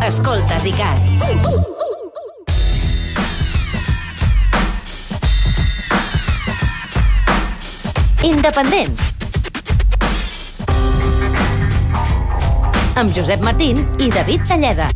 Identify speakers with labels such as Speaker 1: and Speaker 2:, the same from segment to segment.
Speaker 1: Escoltes ICAT. Independents. Amb Josep Martín i David Talleda.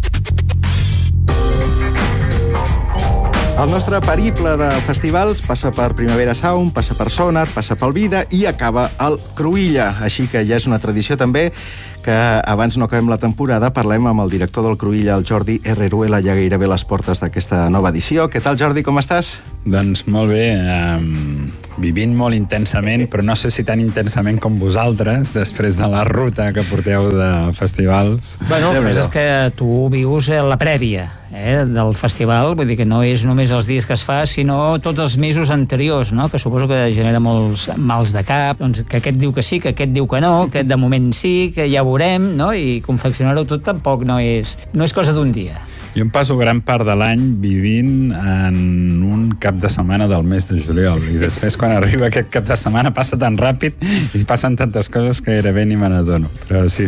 Speaker 2: El nostre periple de festivals passa per Primavera Sound, passa per Sonar, passa pel Vida i acaba al Cruïlla. Així que ja és una tradició també que abans no acabem la temporada parlem amb el director del Cruïlla, el Jordi Herreruela, ja gairebé a les portes d'aquesta nova edició. Què tal, Jordi, com estàs?
Speaker 3: Doncs molt bé, vivint molt intensament, però no sé si tan intensament com vosaltres, després de la ruta que porteu de festivals.
Speaker 4: Bueno, però és que tu vius la prèvia del festival, vull dir que no és només els dies que es fa, sinó tots els mesos anteriors, no? Que suposo que genera molts mals de cap, doncs que aquest diu que sí, que aquest diu que no, que de moment sí, que ja veurem, no? I confeccionar-ho tot tampoc no és cosa d'un dia.
Speaker 3: Jo em passo gran part de l'any vivint en un cap de setmana del mes de juliol i després quan arriba aquest cap de setmana passa tan ràpid i passen tantes coses que gairebé ni me n'adono. Però sí,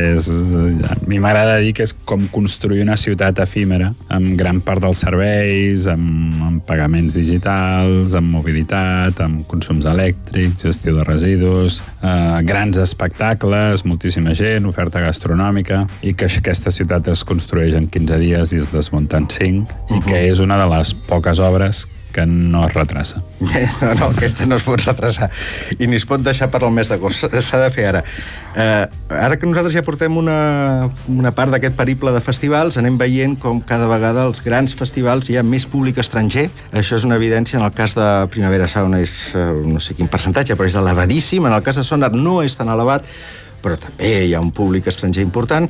Speaker 3: a mi m'agrada dir que és com construir una ciutat efímera amb gran part dels serveis, amb pagaments digitals, amb mobilitat, amb consums elèctrics, gestió de residus, grans espectacles, moltíssima gent, oferta gastronòmica, i que aquesta ciutat es construeix en 15 dies i es desmunta en 5, i que és una de les poques obres que no es retrassa.
Speaker 2: No, aquesta no es pot retrasar. I ni es pot deixar per al mes d'agost. S'ha de fer ara. Ara que nosaltres ja portem una part d'aquest periple de festivals, anem veient com cada vegada als grans festivals hi ha més públic estranger. Això és una evidència. En el cas de Primavera Sound és no sé quin percentatge, però és elevadíssim. En el cas de Sonar no és tan elevat, però també hi ha un públic estranger important.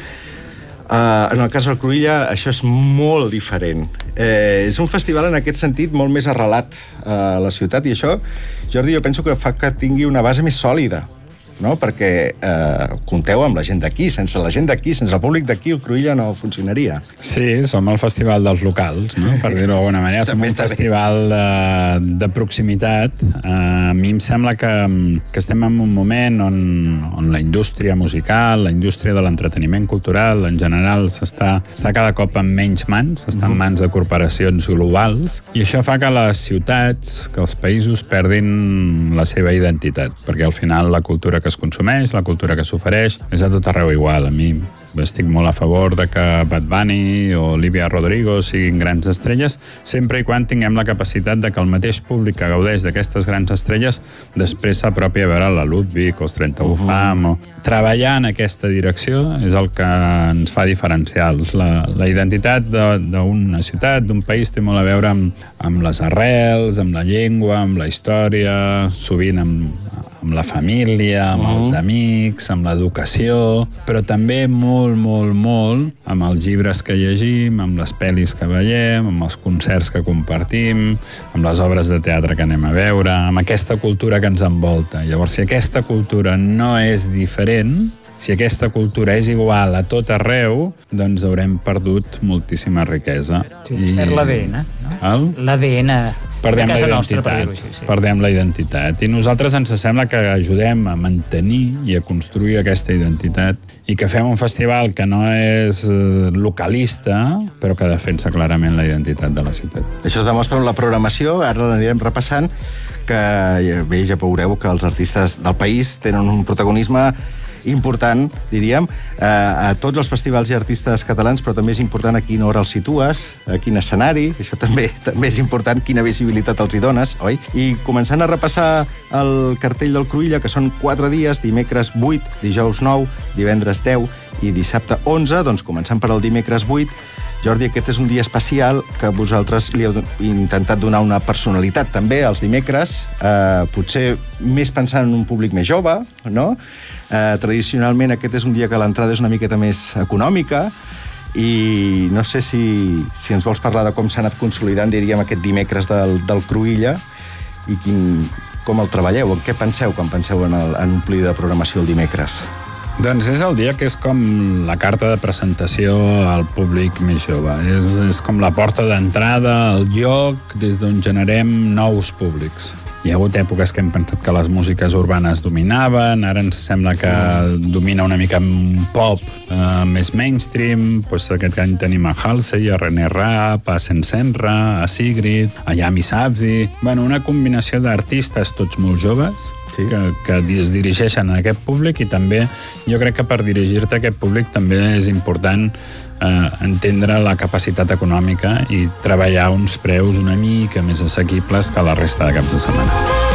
Speaker 2: En el cas del Cruïlla això és molt diferent. És un festival en aquest sentit molt més arrelat a la ciutat i això, Jordi, jo penso que fa que tingui una base més sòlida, no? Perquè compteu amb la gent d'aquí. Sense la gent d'aquí, sense el públic d'aquí, el Cruïlla no funcionaria.
Speaker 3: Sí, som el festival dels locals, no? Per dir-ho d'alguna manera. Som un festival de proximitat. A mi em sembla que estem en un moment on la indústria musical, la indústria de l'entreteniment cultural, en general, està cada cop en menys mans, està en mans de corporacions globals, i això fa que les ciutats, que els països perdin la seva identitat, perquè al final la cultura que es consumeix, la cultura que s'ofereix, és a tot arreu igual. A mi estic molt a favor de que Bad Bunny o Olivia Rodrigo siguin grans estrelles, sempre i quan tinguem la capacitat de que el mateix públic que gaudeix d'aquestes grans estrelles després s'apropi a veure la Ludwig o els 31 Fam. Treballar en aquesta direcció és el que ens fa diferencials. La identitat d'una ciutat, d'un país, té molt a veure amb les arrels, amb la llengua, amb la història, sovint amb la família, amb els amics, amb l'educació, però també molt, molt, molt amb els llibres que llegim, amb les pel·lis que veiem, amb els concerts que compartim, amb les obres de teatre que anem a veure, amb aquesta cultura que ens envolta. Llavors, si aquesta cultura no és diferent, si aquesta cultura és igual a tot arreu, doncs haurem perdut moltíssima riquesa.
Speaker 4: Sí, és l'ADN, no? L'ADN de casa nostra, per dir-ho així.
Speaker 3: Perdem la identitat. I nosaltres ens sembla que ajudem a mantenir i a construir aquesta identitat i que fem un festival que no és localista, però que defensa clarament la identitat de la ciutat.
Speaker 2: Això es demostra en la programació, ara l'anirem repassant, que bé, ja veureu que els artistes del país tenen un protagonisme important, diríem, a tots els festivals i artistes catalans, però també és important a quina hora els situes, a quin escenari, això també és important, quina visibilitat els hi dones, oi? I començant a repassar el cartell del Cruïlla, que són 4 dies, dimecres 8, dijous 9, divendres 10 i dissabte 11, doncs començant per el dimecres 8, Jordi, aquest és un dia especial que vosaltres li heu intentat donar una personalitat també als dimecres, potser més pensant en un públic més jove, no? Tradicionalment aquest és un dia que l'entrada és una miqueta més econòmica i no sé si ens vols parlar de com s'ha anat consolidant, diríem, aquest dimecres del Cruïlla i com el treballeu, en què penseu quan penseu en omplir de programació el dimecres?
Speaker 3: Doncs és el dia que és com la carta de presentació al públic més jove. És com la porta d'entrada al lloc des d'on generem nous públics. Hi ha hagut èpoques que hem pensat que les músiques urbanes dominaven, ara ens sembla que domina una mica un pop més mainstream, doncs aquest any tenim a Halsey, a René Rapp, a Sensenra, a Sigrid, a Yami Sabzi... Bueno, una combinació d'artistes tots molt joves, sí, que es dirigeixen a aquest públic, i també jo crec que per dirigir-te a aquest públic també és important entendre la capacitat econòmica i treballar uns preus una mica més assequibles que la resta de caps de setmana.